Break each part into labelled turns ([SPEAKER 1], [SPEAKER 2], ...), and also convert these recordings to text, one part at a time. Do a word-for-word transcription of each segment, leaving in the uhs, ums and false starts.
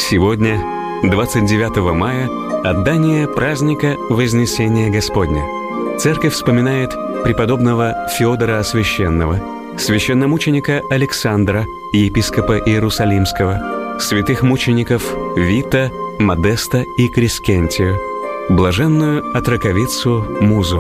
[SPEAKER 1] Сегодня, двадцать девятого мая, отдание праздника Вознесения Господня. Церковь вспоминает преподобного Феодора Освященного, священномученика Александра, епископа Иерусалимского, святых мучеников Вита, Модеста и Крескентию, блаженную отроковицу Музу.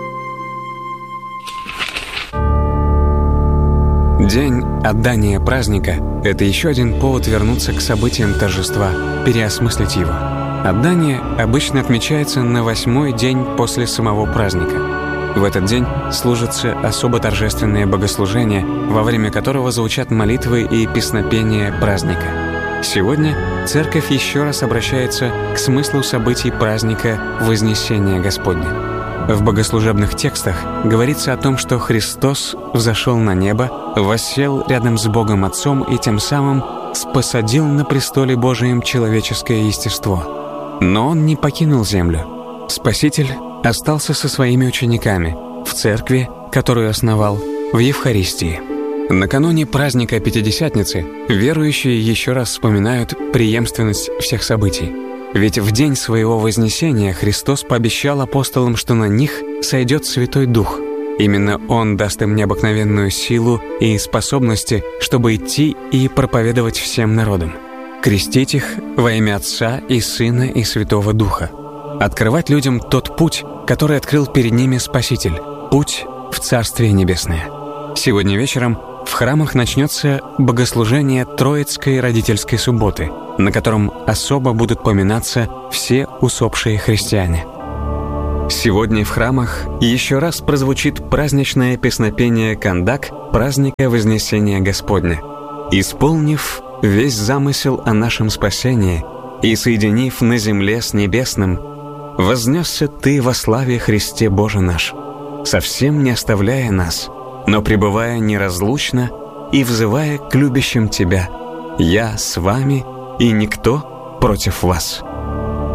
[SPEAKER 1] День отдания праздника – это еще один повод вернуться к событиям торжества, переосмыслить его. Отдание обычно отмечается на восьмой день после самого праздника. В этот день служится особо торжественное богослужение, во время которого звучат молитвы и песнопения праздника. Сегодня Церковь еще раз обращается к смыслу событий праздника Вознесения Господня. В богослужебных текстах говорится о том, что Христос взошел на небо, воссел рядом с Богом Отцом и тем самым спосадил на престоле Божием человеческое естество. Но Он не покинул землю. Спаситель остался со своими учениками в церкви, которую основал, в Евхаристии. Накануне праздника Пятидесятницы верующие еще раз вспоминают преемственность всех событий. Ведь в день своего вознесения Христос пообещал апостолам, что на них сойдет Святой Дух. Именно Он даст им необыкновенную силу и способности, чтобы идти и проповедовать всем народам, крестить их во имя Отца и Сына и Святого Духа, открывать людям тот путь, который открыл перед ними Спаситель, путь в Царствие Небесное. Сегодня вечером в храмах начнется богослужение Троицкой родительской субботы, на котором особо будут поминаться все усопшие христиане. Сегодня в храмах еще раз прозвучит праздничное песнопение «Кандак» праздника Вознесения Господня. «Исполнив весь замысел о нашем спасении и соединив на земле с небесным, вознесся Ты во славе Христе Боже наш, совсем не оставляя нас, но пребывая неразлучно и взывая к любящим Тебя, я с вами и никто против вас».